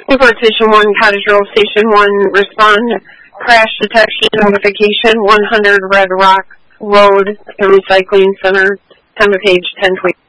Newport Station 1, Cottage Grove Station 1, respond. Crash detection notification, 100 Red Rock Road, the recycling center, time of page 1020.